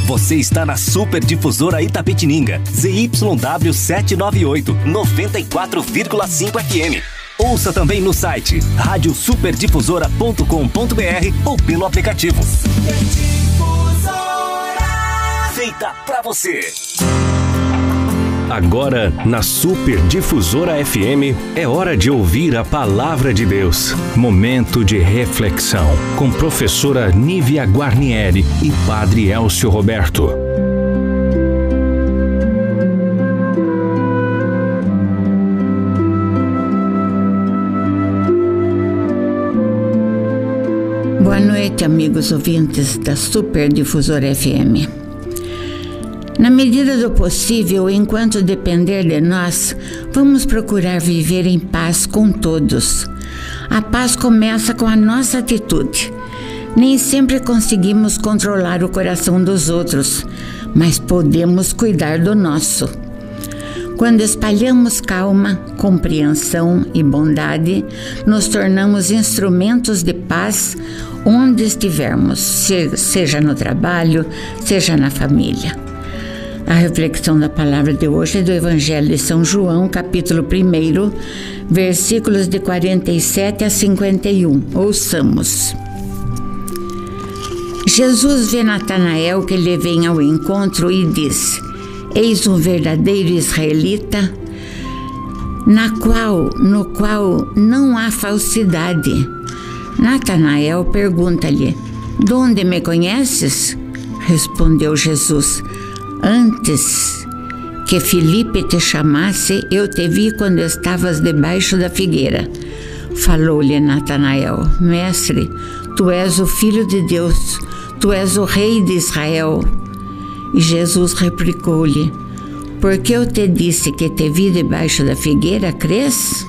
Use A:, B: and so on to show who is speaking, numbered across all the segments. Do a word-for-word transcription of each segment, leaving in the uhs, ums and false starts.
A: Você está na Super Difusora Itapetininga, Z Y W setecentos e noventa e oito, noventa e quatro vírgula cinco F M. Ouça também no site rádio super difusora ponto com ponto b r ou pelo aplicativo. Super Difusora, feita pra você. Agora, na Super Difusora F M, é hora de ouvir a Palavra de Deus. Momento de reflexão, com professora Nívia Guarnieri e Padre Elcio Roberto.
B: Boa noite, amigos ouvintes da Super Difusora F M. Na medida do possível, enquanto depender de nós, vamos procurar viver em paz com todos. A paz começa com a nossa atitude. Nem sempre conseguimos controlar o coração dos outros, mas podemos cuidar do nosso. Quando espalhamos calma, compreensão e bondade, nos tornamos instrumentos de paz onde estivermos, seja no trabalho, seja na família. A reflexão da palavra de hoje é do Evangelho de São João, capítulo primeiro, versículos de quarenta e sete a cinquenta e um. Ouçamos. Jesus vê Natanael que lhe vem ao encontro e diz: Eis um verdadeiro israelita, na qual, no qual não há falsidade. Natanael pergunta-lhe: De onde me conheces? Respondeu Jesus: Antes que Filipe te chamasse, eu te vi quando estavas debaixo da figueira. Falou-lhe Natanael: Mestre, tu és o Filho de Deus, tu és o Rei de Israel. E Jesus replicou-lhe: Porque eu te disse que te vi debaixo da figueira, crês?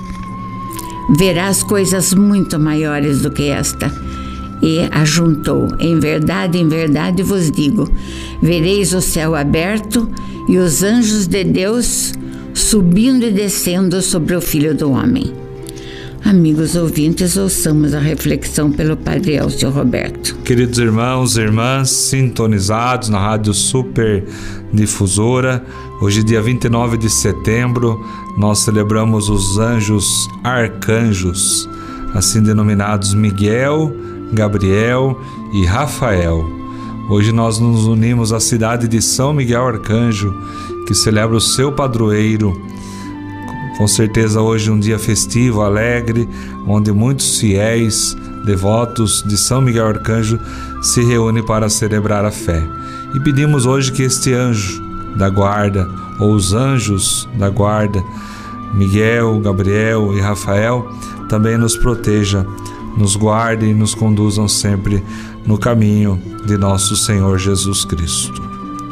B: Verás coisas muito maiores do que esta. E ajuntou: Em verdade, em verdade vos digo, vereis o céu aberto e os anjos de Deus subindo e descendo sobre o Filho do Homem. Amigos ouvintes, ouçamos a reflexão pelo Padre Elcio Roberto.
C: Queridos irmãos e irmãs, sintonizados na Rádio Super Difusora, hoje dia vinte e nove de setembro, nós celebramos os anjos arcanjos, assim denominados Miguel, Gabriel e Rafael. Hoje nós nos unimos à cidade de São Miguel Arcanjo, que celebra o seu padroeiro. Com certeza hoje um dia festivo, alegre, onde muitos fiéis, devotos de São Miguel Arcanjo se reúnem para celebrar a fé. E pedimos hoje que este anjo da guarda, ou os anjos da guarda, Miguel, Gabriel e Rafael, também nos proteja, nos guarde e nos conduzam sempre no caminho de nosso Senhor Jesus Cristo.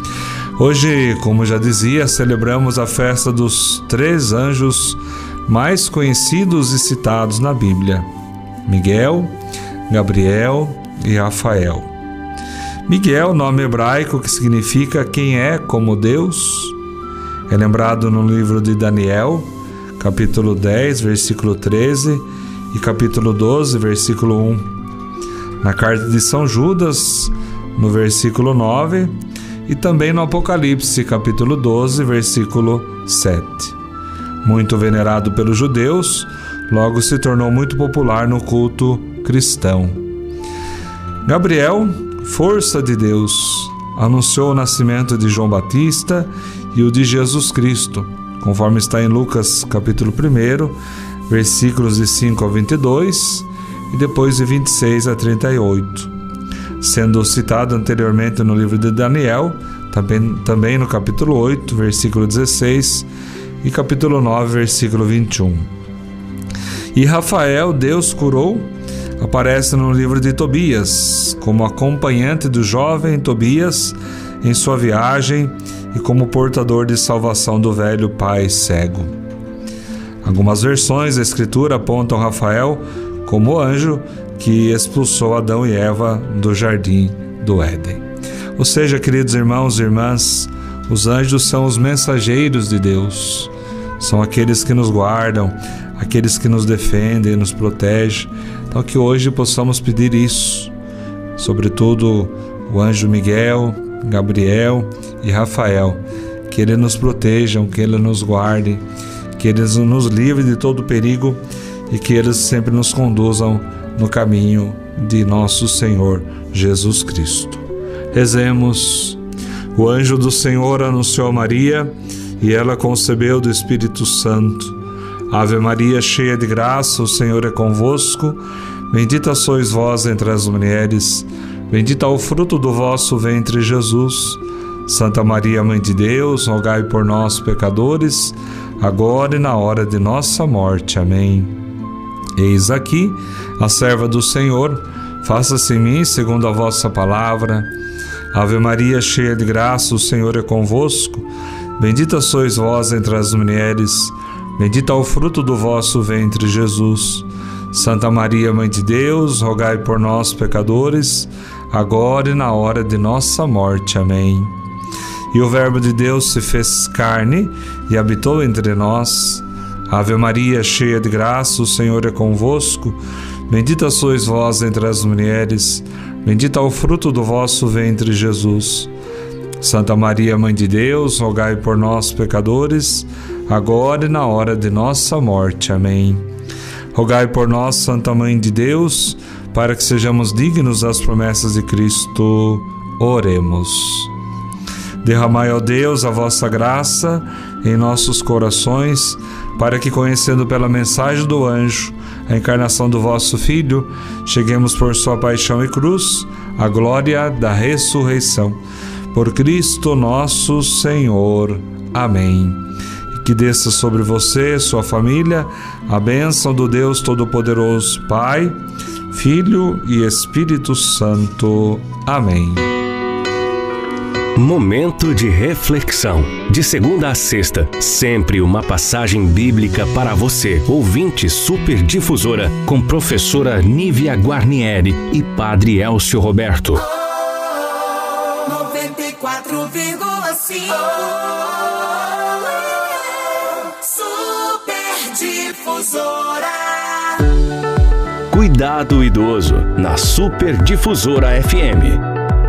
C: Hoje, como já dizia, celebramos a festa dos três anjos mais conhecidos e citados na Bíblia: Miguel, Gabriel e Rafael. Miguel, nome hebraico que significa quem é como Deus, é lembrado no livro de Daniel, capítulo dez, versículo treze, e capítulo doze, versículo um. Na carta de São Judas, no versículo nove, e também no Apocalipse, capítulo doze, versículo sete. Muito venerado pelos judeus, logo se tornou muito popular no culto cristão. Gabriel, força de Deus, anunciou o nascimento de João Batista e o de Jesus Cristo, conforme está em Lucas, capítulo um, versículos de cinco a vinte e dois e depois de vinte e seis a trinta e oito. Sendo citado anteriormente no livro de Daniel, também, também no capítulo oito, versículo dezesseis e capítulo nove, versículo vinte e um. E Rafael, Deus curou, aparece no livro de Tobias, como acompanhante do jovem Tobias em sua viagem e como portador de salvação do velho pai cego. Algumas versões da Escritura apontam Rafael como anjo que expulsou Adão e Eva do jardim do Éden. Ou seja, queridos irmãos e irmãs, os anjos são os mensageiros de Deus, são aqueles que nos guardam, aqueles que nos defendem e nos protegem. Então que hoje possamos pedir isso, sobretudo o anjo Miguel, Gabriel e Rafael. Que Ele nos protejam, que Ele nos guarde, que Ele nos livre de todo perigo e que eles sempre nos conduzam no caminho de nosso Senhor Jesus Cristo. Rezemos. O anjo do Senhor anunciou a Maria e ela concebeu do Espírito Santo. Ave Maria, cheia de graça, o Senhor é convosco. Bendita sois vós entre as mulheres, bendito é o fruto do vosso ventre, Jesus. Santa Maria, Mãe de Deus, rogai por nós, pecadores, agora e na hora de nossa morte. Amém. Eis aqui a serva do Senhor, faça-se em mim segundo a vossa palavra. Ave Maria, cheia de graça, o Senhor é convosco. Bendita sois vós entre as mulheres, bendito é o fruto do vosso ventre, Jesus. Santa Maria, Mãe de Deus, rogai por nós, pecadores, agora e na hora de nossa morte. Amém. E o Verbo de Deus se fez carne e habitou entre nós. Ave Maria, cheia de graça, o Senhor é convosco. Bendita sois vós entre as mulheres, bendito é o fruto do vosso ventre, Jesus. Santa Maria, Mãe de Deus, rogai por nós, pecadores, agora e na hora de nossa morte. Amém. Rogai por nós, Santa Mãe de Deus, para que sejamos dignos das promessas de Cristo. Oremos. Derramai, ó Deus, a vossa graça em nossos corações, para que, conhecendo pela mensagem do anjo a encarnação do vosso Filho, cheguemos por sua paixão e cruz à glória da ressurreição. Por Cristo nosso Senhor. Amém. Que desça sobre você, sua família, a bênção do Deus Todo-Poderoso, Pai, Filho e Espírito Santo. Amém.
A: Momento de reflexão. De segunda a sexta, sempre uma passagem bíblica para você, ouvinte Super Difusora, com professora Nívia Guarnieri e Padre Elcio Roberto.
D: Oh, noventa e quatro vírgula cinco Difusora.
A: Cuidado Idoso, na Super Difusora F M.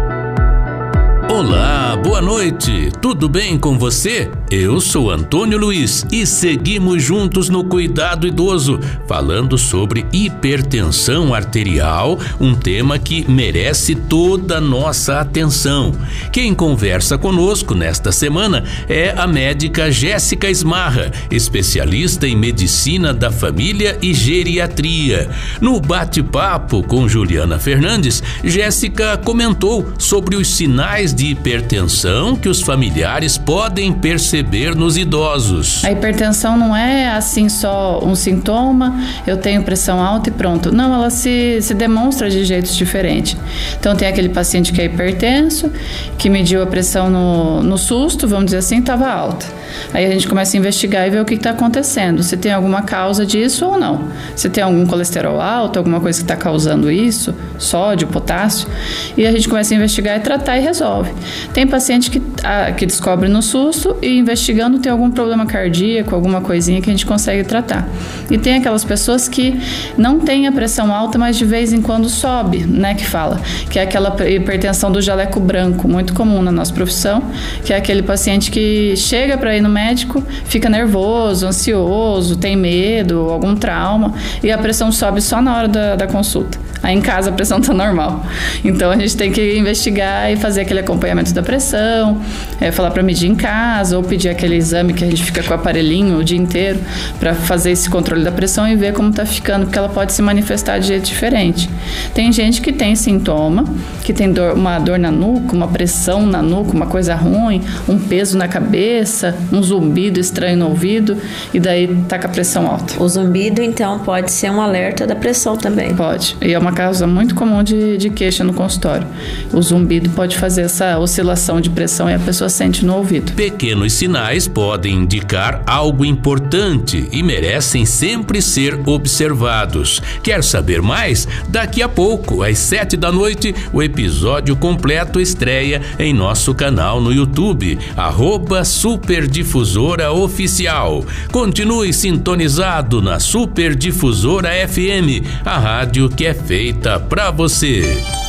E: Olá, boa noite, tudo bem com você? Eu sou Antônio Luiz e seguimos juntos no Cuidado Idoso, falando sobre hipertensão arterial, um tema que merece toda a nossa atenção. Quem conversa conosco nesta semana é a médica Jéssica Esmarra, especialista em medicina da família e geriatria. No bate-papo com Juliana Fernandes, Jéssica comentou sobre os sinais de hipertensão que os familiares podem perceber nos idosos.
F: A hipertensão não é assim só um sintoma, eu tenho pressão alta e pronto. Não, ela se, se demonstra de jeitos diferentes. Então tem aquele paciente que é hipertenso, que mediu a pressão no, no susto, vamos dizer assim, estava alta. Aí a gente começa a investigar e ver o que está acontecendo, se tem alguma causa disso ou não. Se tem algum colesterol alto, alguma coisa que está causando isso, sódio, potássio, e a gente começa a investigar e tratar e resolve. Tem paciente que, ah, que descobre no susto e investigando tem algum problema cardíaco, alguma coisinha que a gente consegue tratar. E tem aquelas pessoas que não têm a pressão alta, mas de vez em quando sobe, né, que fala, que é aquela hipertensão do jaleco branco, muito comum na nossa profissão, que é aquele paciente que chega para ir no médico, fica nervoso, ansioso, tem medo, algum trauma, e a pressão sobe só na hora da, da consulta. Aí em casa a pressão está normal. Então a gente tem que investigar e fazer aquele acompanhamento da pressão, é, falar para medir em casa, ou pedir aquele exame que a gente fica com o aparelhinho o dia inteiro para fazer esse controle da pressão e ver como está ficando, porque ela pode se manifestar de jeito diferente. Tem gente que tem sintoma, que tem dor, uma dor na nuca, uma pressão na nuca, uma coisa ruim, um peso na cabeça, um zumbido estranho no ouvido, e daí tá com a pressão alta.
G: O zumbido, então, pode ser um alerta da pressão também?
F: Pode, e é uma causa muito comum de, de queixa no consultório. O zumbido pode fazer essa oscilação de pressão e a pessoa sente no ouvido.
E: Pequenos sinais podem indicar algo importante e merecem sempre ser observados. Quer saber mais? Daqui a pouco, às sete da noite, o episódio completo estreia em nosso canal no YouTube, arroba Super Difusora Oficial. Continue sintonizado na Super Difusora F M, a rádio que é feita pra você.